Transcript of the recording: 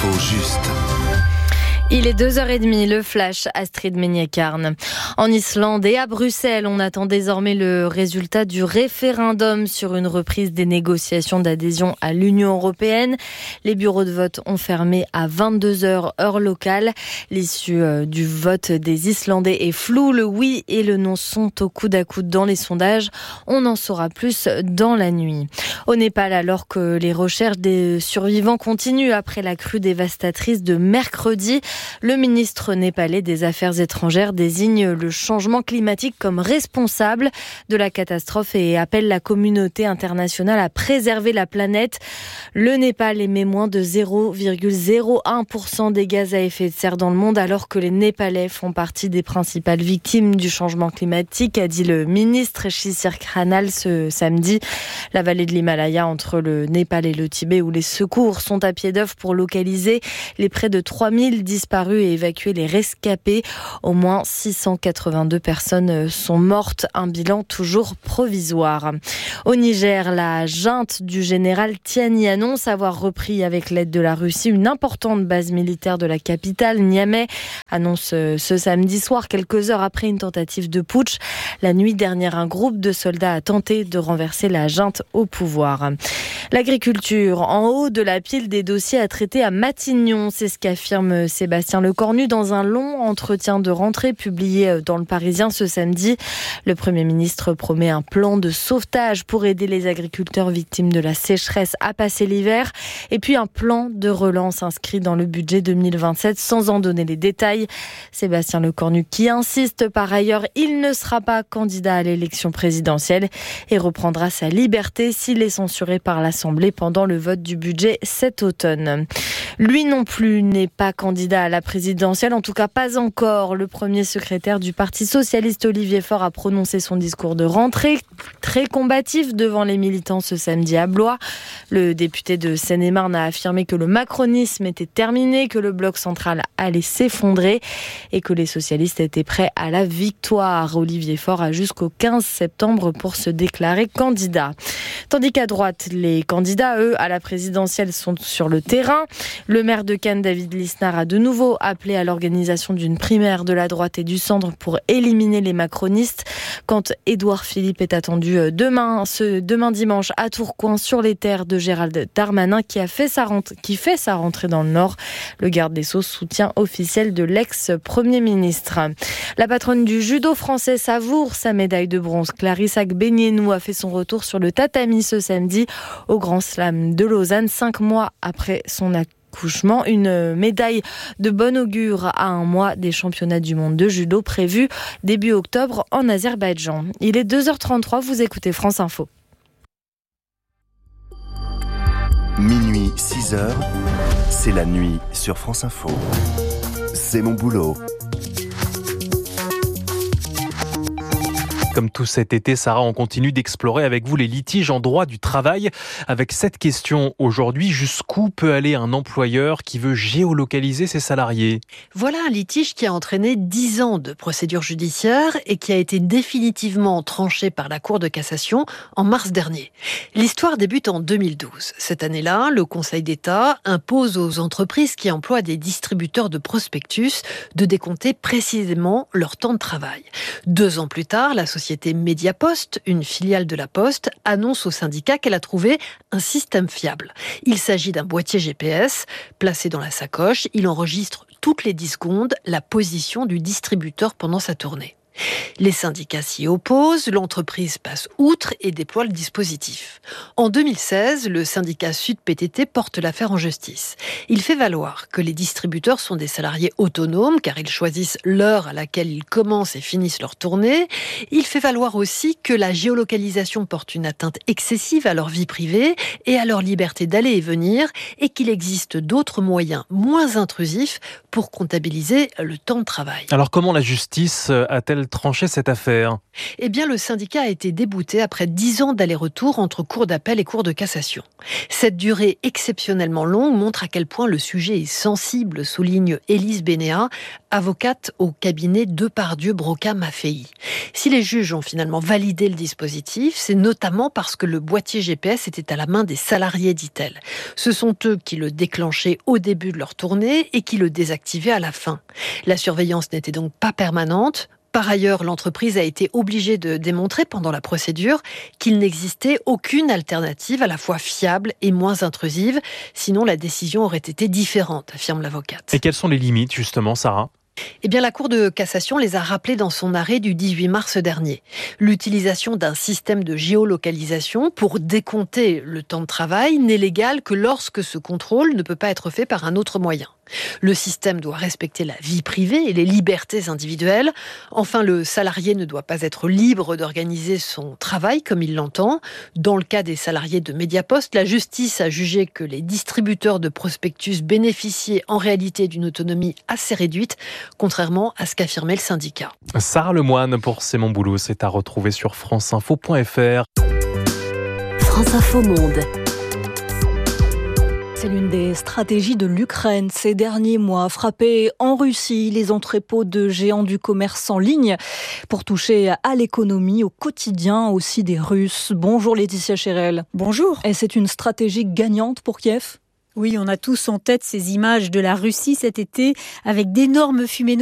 L'info juste. Il est 2h30, le flash, Astrid Meignet-Carne. En Islande et à Bruxelles, on attend désormais le résultat du référendum sur une reprise des négociations d'adhésion à l'Union européenne. Les bureaux de vote ont fermé à 22h heure locale. L'issue du vote des Islandais est floue. Le oui et le non sont au coude à coude dans les sondages. On en saura plus dans la nuit. Au Népal, alors que les recherches des survivants continuent après la crue dévastatrice de mercredi, le ministre népalais des Affaires étrangères désigne le changement climatique comme responsable de la catastrophe et appelle la communauté internationale à préserver la planète. Le Népal émet moins de 0,01% des gaz à effet de serre dans le monde, alors que les Népalais font partie des principales victimes du changement climatique, a dit le ministre Shishir Khanal ce samedi. La vallée de l'Himalaya entre le Népal et le Tibet, où les secours sont à pied d'œuvre pour localiser les près de 3000 disparus et évacuer les rescapés. Au moins 682 personnes sont mortes, un bilan toujours provisoire. Au Niger, la junte du général Tiani annonce avoir repris avec l'aide de la Russie une importante base militaire de la capitale, Niamey. Annonce ce samedi soir, quelques heures après une tentative de putsch. La nuit dernière, un groupe de soldats a tenté de renverser la junte au pouvoir. L'agriculture, en haut de la pile des dossiers à traiter à Matignon, c'est ce qu'affirme Sébastien Lecornu dans un long entretien de rentrée publié dans Le Parisien ce samedi. Le Premier ministre promet un plan de sauvetage pour aider les agriculteurs victimes de la sécheresse à passer l'hiver, et puis un plan de relance inscrit dans le budget 2027 sans en donner les détails. Sébastien Lecornu qui insiste par ailleurs, il ne sera pas candidat à l'élection présidentielle et reprendra sa liberté s'il est censuré par l'Assemblée pendant le vote du budget cet automne. Lui non plus n'est pas candidat à la présidentielle, en tout cas pas encore. Le premier secrétaire du Parti socialiste, Olivier Faure, a prononcé son discours de rentrée, très combatif devant les militants ce samedi à Blois. Le député de Seine-et-Marne a affirmé que le macronisme était terminé, que le bloc central allait s'effondrer et que les socialistes étaient prêts à la victoire. Olivier Faure a jusqu'au 15 septembre pour se déclarer candidat. Tandis qu'à droite, les candidats, eux, à la présidentielle sont sur le terrain. Le maire de Cannes, David Lisnard, a de nouveau appelé à l'organisation d'une primaire de la droite et du centre pour éliminer les macronistes. Quand Édouard Philippe est attendu demain dimanche à Tourcoing sur les terres de Gérald Darmanin qui fait sa rentrée dans le Nord. Le garde des Sceaux, soutien officiel de l'ex-premier ministre. La patronne du judo français savoure sa médaille de bronze. Clarissa Gbegnenou a fait son retour sur le tatami ce samedi au Grand Slam de Lausanne, 5 mois après son accouchement. Une médaille de bon augure à un mois des championnats du monde de judo prévus début octobre en Azerbaïdjan. Il est 2h33, vous écoutez France Info. Minuit, 6h, c'est la nuit sur France Info. C'est mon boulot. Comme tout cet été, Sarah, on continue d'explorer avec vous les litiges en droit du travail. Avec cette question aujourd'hui, jusqu'où peut aller un employeur qui veut géolocaliser ses salariés ? Voilà un litige qui a entraîné 10 ans de procédure judiciaire et qui a été définitivement tranché par la Cour de cassation en mars dernier. L'histoire débute en 2012. Cette année-là, le Conseil d'État impose aux entreprises qui emploient des distributeurs de prospectus de décompter précisément leur temps de travail. 2 ans plus tard, la société Mediapost, une filiale de la Poste, annonce au syndicat qu'elle a trouvé un système fiable. Il s'agit d'un boîtier GPS placé dans la sacoche. Il enregistre toutes les 10 secondes la position du distributeur pendant sa tournée. Les syndicats s'y opposent, l'entreprise passe outre et déploie le dispositif. En 2016, le syndicat Sud-PTT porte l'affaire en justice. Il fait valoir que les distributeurs sont des salariés autonomes car ils choisissent l'heure à laquelle ils commencent et finissent leur tournée. Il fait valoir aussi que la géolocalisation porte une atteinte excessive à leur vie privée et à leur liberté d'aller et venir et qu'il existe d'autres moyens moins intrusifs pour comptabiliser le temps de travail. Alors comment la justice a-t-elle va-t-elle trancher cette affaire ? Eh bien, le syndicat a été débouté après 10 ans d'aller-retour entre cour d'appel et cour de cassation. Cette durée exceptionnellement longue montre à quel point le sujet est sensible, souligne Élise Bénéat, avocate au cabinet Depardieu Broca Maffei. Si les juges ont finalement validé le dispositif, c'est notamment parce que le boîtier GPS était à la main des salariés, dit-elle. Ce sont eux qui le déclenchaient au début de leur tournée et qui le désactivaient à la fin. La surveillance n'était donc pas permanente. Par ailleurs, l'entreprise a été obligée de démontrer pendant la procédure qu'il n'existait aucune alternative à la fois fiable et moins intrusive. Sinon, la décision aurait été différente, affirme l'avocate. Et quelles sont les limites, justement, Sarah ? Eh bien, la Cour de cassation les a rappelées dans son arrêt du 18 mars dernier. L'utilisation d'un système de géolocalisation pour décompter le temps de travail n'est légale que lorsque ce contrôle ne peut pas être fait par un autre moyen. Le système doit respecter la vie privée et les libertés individuelles. Enfin, le salarié ne doit pas être libre d'organiser son travail comme il l'entend. Dans le cas des salariés de Mediapost, la justice a jugé que les distributeurs de prospectus bénéficiaient en réalité d'une autonomie assez réduite, contrairement à ce qu'affirmait le syndicat. Sarah Lemoine pour C'est mon boulot, c'est à retrouver sur franceinfo.fr. France Info Monde. C'est l'une des stratégies de l'Ukraine ces derniers mois. Frapper en Russie les entrepôts de géants du commerce en ligne pour toucher à l'économie, au quotidien aussi des Russes. Bonjour Laetitia Chérel. Bonjour. Et c'est une stratégie gagnante pour Kiev ? Oui, on a tous en tête ces images de la Russie cet été avec d'énormes fumées